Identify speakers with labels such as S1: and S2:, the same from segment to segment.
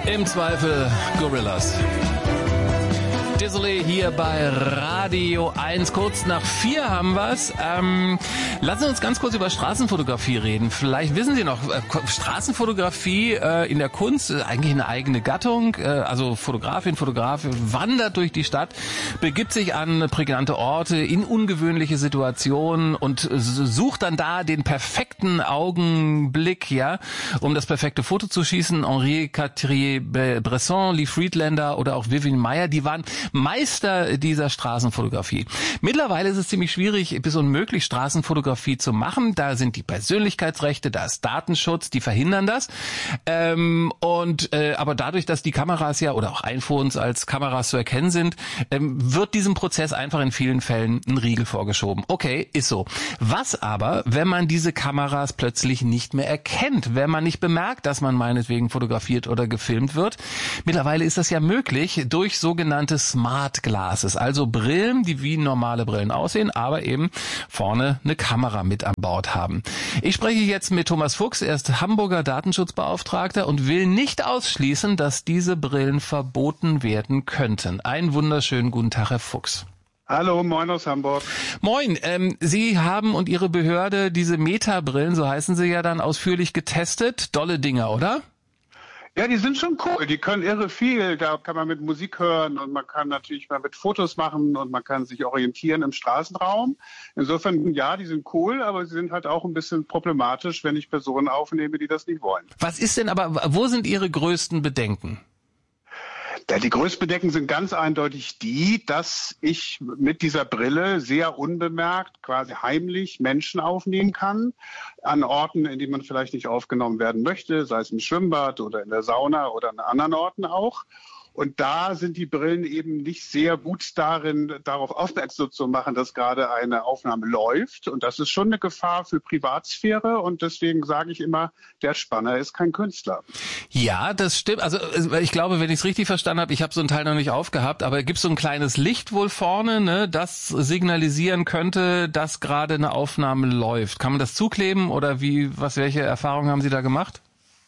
S1: Im Zweifel Gorillas. Dizzle hier bei Radio 1. Kurz nach 4 haben wir's. Lassen Sie uns ganz kurz über Straßenfotografie reden. Vielleicht wissen Sie noch, Straßenfotografie in der Kunst ist eigentlich eine eigene Gattung. Also Fotografin, Fotograf wandert durch die Stadt, begibt sich an prägnante Orte, in ungewöhnliche Situationen und sucht dann da den perfekten Augenblick, ja, um das perfekte Foto zu schießen. Henri Cartier-Bresson, Lee Friedlander oder auch Vivian Maier, die waren Meister dieser Straßenfotografie. Mittlerweile ist es ziemlich schwierig bis unmöglich, Straßenfotografie zu machen. Da sind die Persönlichkeitsrechte, da ist Datenschutz, die verhindern das. Aber dadurch, dass die Kameras ja oder auch iPhones als Kameras zu erkennen sind, wird diesem Prozess einfach in vielen Fällen ein Riegel vorgeschoben. Okay, ist so. Was aber, wenn man diese Kameras plötzlich nicht mehr erkennt, wenn man nicht bemerkt, dass man meinetwegen fotografiert oder gefilmt wird? Mittlerweile ist das ja möglich durch sogenannte Smart Glasses, also Brillen, die wie normale Brillen aussehen, aber eben vorne eine Kamera mit an Bord haben. Ich spreche jetzt mit Thomas Fuchs, er ist Hamburger Datenschutzbeauftragter und will nicht ausschließen, dass diese Brillen verboten werden könnten. Einen wunderschönen guten Tag, Herr Fuchs.
S2: Hallo, moin aus Hamburg.
S1: Moin, Sie haben und Ihre Behörde diese Meta-Brillen, so heißen sie ja dann, ausführlich getestet. Dolle Dinger, oder?
S2: Ja, die sind schon cool. Die können irre viel. Da kann man mit Musik hören und man kann natürlich mal mit Fotos machen und man kann sich orientieren im Straßenraum. Insofern, ja, die sind cool, aber sie sind halt auch ein bisschen problematisch, wenn ich Personen aufnehme, die das nicht wollen.
S1: Was ist denn aber, wo sind Ihre größten Bedenken?
S2: Ja, die größten Bedenken sind ganz eindeutig die, dass ich mit dieser Brille sehr unbemerkt, quasi heimlich Menschen aufnehmen kann, an Orten, in denen man vielleicht nicht aufgenommen werden möchte, sei es im Schwimmbad oder in der Sauna oder an anderen Orten auch. Und da sind die Brillen eben nicht sehr gut darin, darauf aufmerksam zu machen, dass gerade eine Aufnahme läuft. Und das ist schon eine Gefahr für Privatsphäre. Und deswegen sage ich immer, der Spanner ist kein Künstler.
S1: Ja, das stimmt. Also ich glaube, wenn ich es richtig verstanden habe, ich habe so ein Teil noch nicht aufgehabt, aber gibt es so ein kleines Licht wohl vorne, ne, das signalisieren könnte, dass gerade eine Aufnahme läuft. Kann man das zukleben oder welche Erfahrungen haben Sie da gemacht?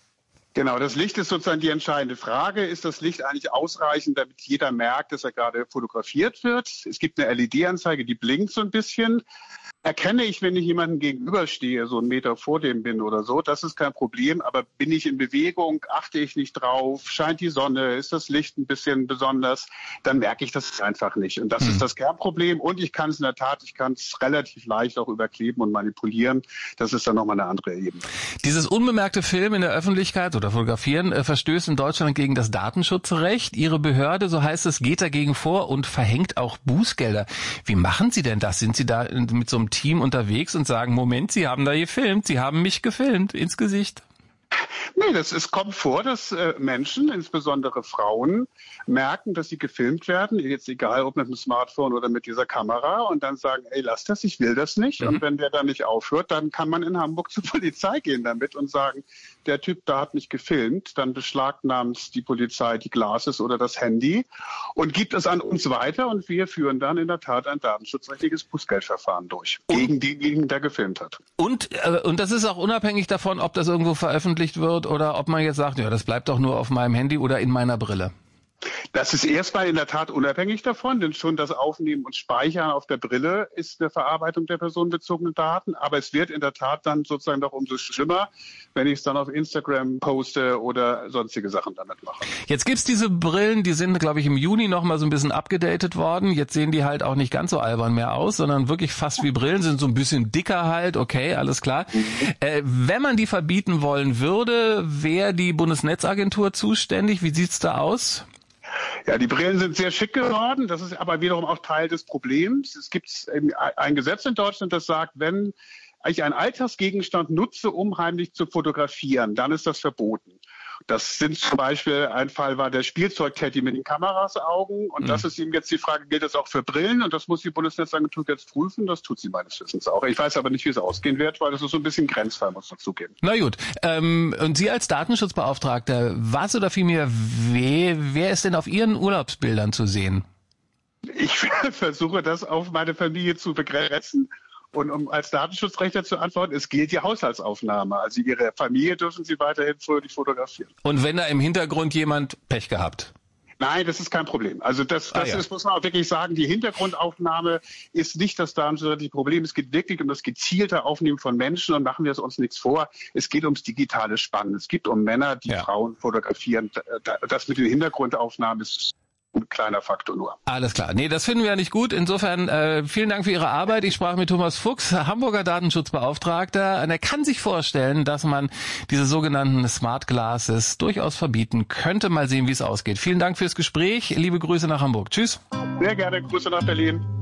S2: Genau, das Licht ist sozusagen die entscheidende Frage. Ist das Licht eigentlich ausreichend, damit jeder merkt, dass er gerade fotografiert wird? Es gibt eine LED-Anzeige, die blinkt so ein bisschen. Erkenne ich, wenn ich jemandem gegenüberstehe, so einen Meter vor dem bin oder so, das ist kein Problem. Aber bin ich in Bewegung, achte ich nicht drauf, scheint die Sonne, ist das Licht ein bisschen besonders, dann merke ich das einfach nicht. Und das ist das Kernproblem. Und ich kann es in der Tat, relativ leicht auch überkleben und manipulieren. Das ist dann nochmal eine andere Ebene.
S1: Dieses unbemerkte Filmen in der Öffentlichkeit oder Fotografieren verstößt in Deutschland gegen das Datenschutzrecht. Ihre Behörde, so heißt es, geht dagegen vor und verhängt auch Bußgelder. Wie machen Sie denn das? Sind Sie da mit so einem Team unterwegs und sagen, Moment, Sie haben da gefilmt, Sie haben mich gefilmt ins Gesicht?
S2: Nee, es kommt vor, dass Menschen, insbesondere Frauen, merken, dass sie gefilmt werden, jetzt egal ob mit dem Smartphone oder mit dieser Kamera, und dann sagen, ey, lass das, ich will das nicht. Und wenn der dann nicht aufhört, dann kann man in Hamburg zur Polizei gehen damit und sagen, der Typ da hat mich gefilmt, dann beschlagnahmt die Polizei die Glasses oder das Handy und gibt es an uns weiter und wir führen dann in der Tat ein datenschutzrechtliches Bußgeldverfahren durch gegen denjenigen, der gefilmt hat.
S1: Und das ist auch unabhängig davon, ob das irgendwo veröffentlicht wird oder ob man jetzt sagt, ja, das bleibt doch nur auf meinem Handy oder in meiner Brille.
S2: Das ist erstmal in der Tat unabhängig davon, denn schon das Aufnehmen und Speichern auf der Brille ist eine Verarbeitung der personenbezogenen Daten. Aber es wird in der Tat dann sozusagen noch umso schlimmer, wenn ich es dann auf Instagram poste oder sonstige Sachen damit mache.
S1: Jetzt gibt's diese Brillen, die sind, glaube ich, im Juni noch mal so ein bisschen abgedatet worden. Jetzt sehen die halt auch nicht ganz so albern mehr aus, sondern wirklich fast wie Brillen, sind so ein bisschen dicker halt. Okay, alles klar. Wenn man die verbieten wollen würde, wäre die Bundesnetzagentur zuständig. Wie sieht's da aus?
S2: Ja, die Brillen sind sehr schick geworden. Das ist aber wiederum auch Teil des Problems. Es gibt ein Gesetz in Deutschland, das sagt, wenn ich einen Alltagsgegenstand nutze, um heimlich zu fotografieren, dann ist das verboten. Das sind zum Beispiel, ein Fall war der Spielzeug-Teddy mit den Kamerasaugen. Und das ist eben jetzt die Frage, gilt das auch für Brillen? Und das muss die Bundesnetzagentur jetzt prüfen. Das tut sie meines Wissens auch. Ich weiß aber nicht, wie es ausgehen wird, weil das ist so ein bisschen Grenzfall, muss man zugeben.
S1: Na gut. Und Sie als Datenschutzbeauftragter, was oder vielmehr, wer ist denn auf Ihren Urlaubsbildern zu sehen?
S2: Ich versuche das auf meine Familie zu begrenzen Und um als Datenschutzrechtler zu antworten, es gilt die Haushaltsaufnahme. Also Ihre Familie dürfen Sie weiterhin fröhlich fotografieren.
S1: Und wenn da im Hintergrund jemand Pech gehabt?
S2: Nein, das ist kein Problem. Also das ist, muss man auch wirklich sagen, die Hintergrundaufnahme ist nicht das datenschutzrechtliche Problem. Es geht wirklich um das gezielte Aufnehmen von Menschen und machen wir es uns nichts vor. Es geht ums digitale Spannen. Es geht um Männer, die Frauen fotografieren. Das mit den Hintergrundaufnahmen ist ein kleiner Faktor nur.
S1: Alles klar. Nee, das finden wir ja nicht gut. Insofern vielen Dank für Ihre Arbeit. Ich sprach mit Thomas Fuchs, Hamburger Datenschutzbeauftragter. Und er kann sich vorstellen, dass man diese sogenannten Smart Glasses durchaus verbieten könnte. Mal sehen, wie es ausgeht. Vielen Dank fürs Gespräch. Liebe Grüße nach Hamburg. Tschüss.
S2: Sehr gerne. Grüße nach Berlin.